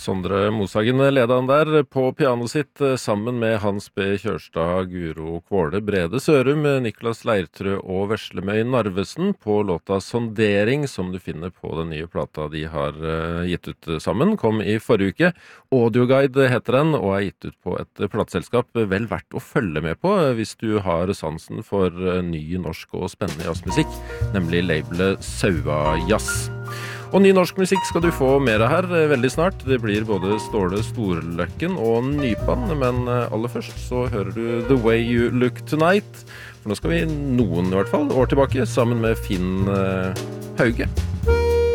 Sondre Moshagen ledet han der på piano sitt sammen med Hans B. Kjørstad, Guro Kvåle, Brede Sørum, Niklas Leirtrø og Veslemøy Narvesen på låta Sondering, som du finner på den nye plata de har gitt ut sammen, kom i forrige uke. Audioguide heter den, og er gitt ut på et plateselskap vel verdt å følge med på hvis du har sansen for ny norsk og spennende jazzmusikk, nemlig labelet Saua Jazz. Og ny norsk musikk skal du få mer av her veldig snart. Det blir både Ståle Storløkken og Nypan, men aller først så hører du The Way You Look Tonight. For nå skal vi noen i hvert fall år tilbake sammen med Finn Hauge.